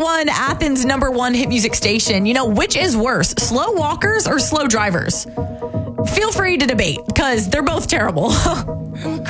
91, Athens' #1 hit music station. You know, which is worse, slow walkers or slow drivers? Feel free to debate because they're both terrible.